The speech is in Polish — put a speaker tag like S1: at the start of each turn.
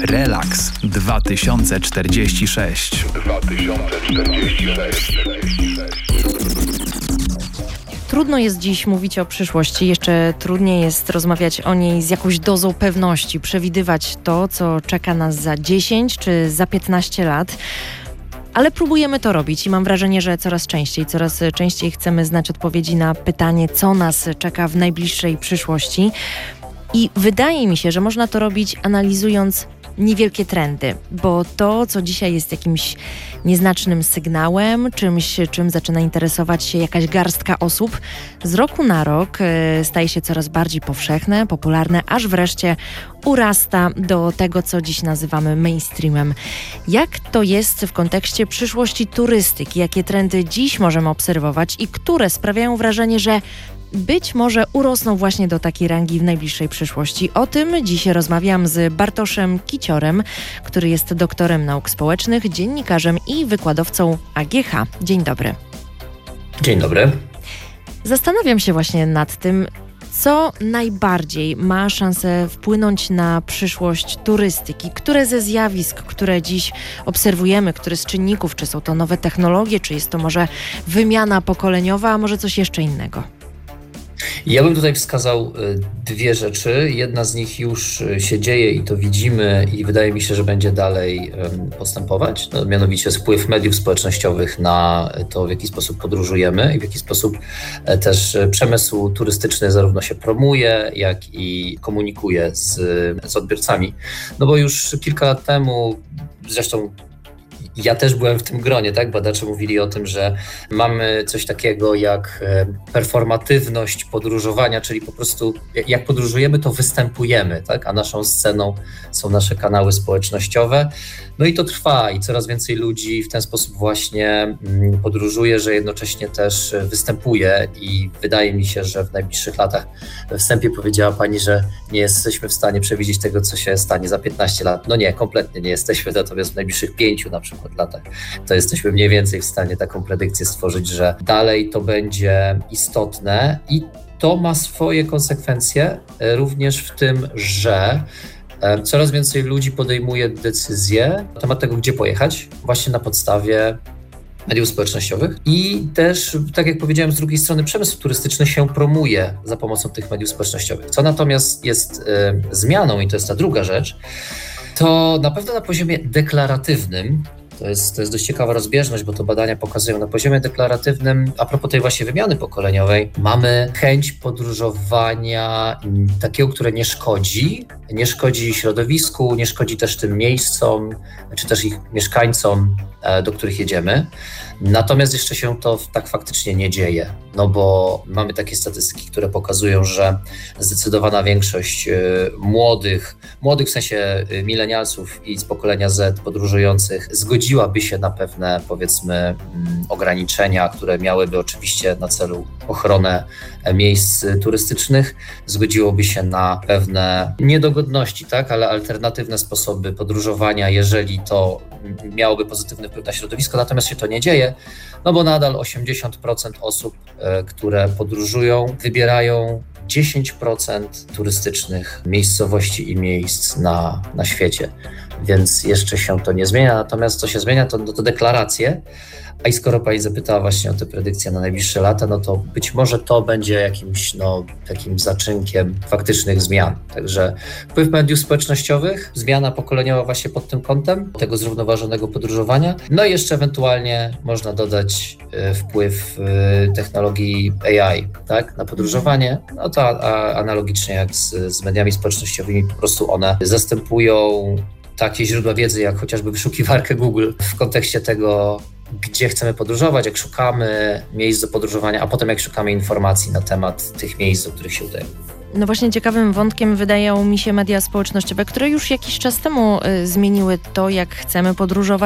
S1: Relaks 2046.
S2: Trudno jest dziś mówić o przyszłości, jeszcze trudniej jest rozmawiać o niej z jakąś dozą pewności, przewidywać to, co czeka nas za 10 czy za 15 lat. Ale próbujemy to robić i mam wrażenie, że coraz częściej chcemy znać odpowiedzi na pytanie, co nas czeka w najbliższej przyszłości. I wydaje mi się, że można to robić analizując niewielkie trendy, bo to, co dzisiaj jest jakimś nieznacznym sygnałem, czymś, czym zaczyna interesować się jakaś garstka osób, z roku na rok staje się coraz bardziej powszechne, popularne, aż wreszcie urasta do tego, co dziś nazywamy mainstreamem. Jak to jest w kontekście przyszłości turystyki? Jakie trendy dziś możemy obserwować i które sprawiają wrażenie, że być może urosną właśnie do takiej rangi w najbliższej przyszłości. O tym dziś rozmawiam z Bartoszem Kiciorem, który jest doktorem nauk społecznych, dziennikarzem i wykładowcą AGH. Dzień dobry.
S3: Dzień dobry.
S2: Zastanawiam się właśnie nad tym, co najbardziej ma szansę wpłynąć na przyszłość turystyki. Które ze zjawisk, które dziś obserwujemy, które z czynników, czy są to nowe technologie, czy jest to może wymiana pokoleniowa, a może coś jeszcze innego?
S3: Ja bym tutaj wskazał dwie rzeczy. Jedna z nich już się dzieje i to widzimy i wydaje mi się, że będzie dalej postępować. No, mianowicie wpływ mediów społecznościowych na to, w jaki sposób podróżujemy i w jaki sposób też przemysł turystyczny zarówno się promuje, jak i komunikuje z odbiorcami. No bo już kilka lat temu, zresztą ja też byłem w tym gronie, tak? Badacze mówili o tym, że mamy coś takiego jak performatywność podróżowania, czyli po prostu jak podróżujemy, to występujemy, tak? A naszą sceną są nasze kanały społecznościowe. No i to trwa i coraz więcej ludzi w ten sposób właśnie podróżuje, że jednocześnie też występuje i wydaje mi się, że w najbliższych latach, we wstępie powiedziała Pani, że nie jesteśmy w stanie przewidzieć tego, co się stanie za 15 lat. No nie, kompletnie nie jesteśmy, natomiast w najbliższych 5 na przykład latach to jesteśmy mniej więcej w stanie taką predykcję stworzyć, że dalej to będzie istotne i to ma swoje konsekwencje również w tym, że coraz więcej ludzi podejmuje decyzje na temat tego, gdzie pojechać, właśnie na podstawie mediów społecznościowych i też, tak jak powiedziałem, z drugiej strony przemysł turystyczny się promuje za pomocą tych mediów społecznościowych. Co natomiast jest zmianą, i to jest ta druga rzecz, to na pewno na poziomie deklaratywnym, to jest dość ciekawa rozbieżność, bo to badania pokazują na poziomie deklaratywnym, a propos tej właśnie wymiany pokoleniowej, mamy chęć podróżowania takiego, które nie szkodzi środowisku, nie szkodzi też tym miejscom, czy też ich mieszkańcom, do których jedziemy. Natomiast jeszcze się to tak faktycznie nie dzieje, no bo mamy takie statystyki, które pokazują, że zdecydowana większość młodych w sensie milenialsów i z pokolenia Z podróżujących zgodziłaby się na pewne, powiedzmy, ograniczenia, które miałyby oczywiście na celu ochronę miejsc turystycznych, zgodziłoby się na pewne niedogodności, tak, ale alternatywne sposoby podróżowania, jeżeli to miałoby pozytywny wpływ na środowisko, natomiast się to nie dzieje, no bo nadal 80% osób, które podróżują, wybierają 10% turystycznych miejscowości i miejsc na świecie, więc jeszcze się to nie zmienia, natomiast co się zmienia, to deklaracje. A i skoro Pani zapytała właśnie o te predykcje na najbliższe lata, no to być może to będzie jakimś takim zaczynkiem faktycznych zmian. Także wpływ mediów społecznościowych, zmiana pokoleniowa właśnie pod tym kątem, tego zrównoważonego podróżowania. No i jeszcze ewentualnie można dodać wpływ technologii AI, tak, na podróżowanie. No to analogicznie jak z mediami społecznościowymi, po prostu one zastępują takie źródła wiedzy, jak chociażby wyszukiwarkę Google w kontekście tego, gdzie chcemy podróżować, jak szukamy miejsc do podróżowania, a potem jak szukamy informacji na temat tych miejsc, do których się udajemy.
S2: No właśnie ciekawym wątkiem wydają mi się media społecznościowe, które już jakiś czas temu zmieniły to, jak chcemy podróżować.